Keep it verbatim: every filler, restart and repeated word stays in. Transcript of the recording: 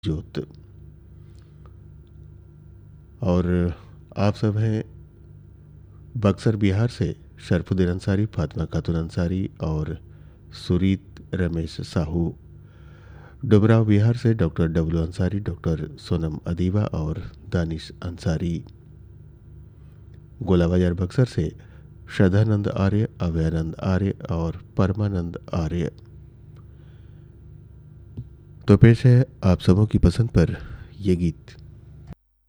जोत। और आप सब हैं बक्सर बिहार से शरफुद्दीन अंसारी, फातिमा खातून अंसारी और सुरीत रमेश साहू। डुमराव बिहार से डॉक्टर डब्लू अंसारी, डॉक्टर सोनम अदीबा और दानिश अंसारी। गोला बाजार बक्सर से श्रद्धानंद आर्य, अभयानंद आर्य और परमानंद आर्य। तो पेश है आप सबों की पसंद पर ये गीत।